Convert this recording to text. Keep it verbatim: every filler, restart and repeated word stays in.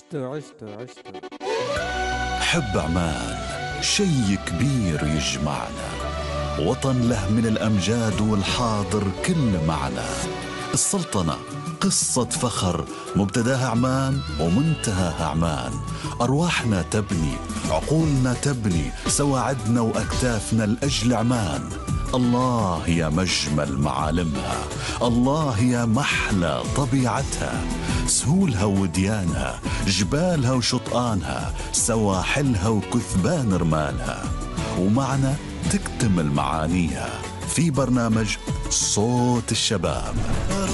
عشت عشت عشت. حب عمان شي كبير يجمعنا، وطن له من الأمجاد والحاضر كل معنى. السلطنة قصة فخر مبتداها عمان ومنتهاها عمان. أرواحنا تبني، عقولنا تبني، سواعدنا وأكتافنا لأجل عمان. الله يا مجمل معالمها، الله يا محلى طبيعتها، سهولها وديانها، جبالها وشطآنها، سواحلها وكثبان رمالها. ومعنا تكتمل معانيها في برنامج صوت الشباب.